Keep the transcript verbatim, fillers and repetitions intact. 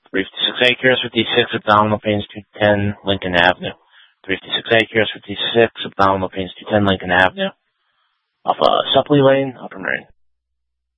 three fifty-six A, Curious fifty-six, abdominal pains, two ten Lincoln Avenue. three fifty-six A, Curious fifty-six, abdominal pains, two ten Lincoln Avenue. Off uh, Supply Lane, Upper Marine.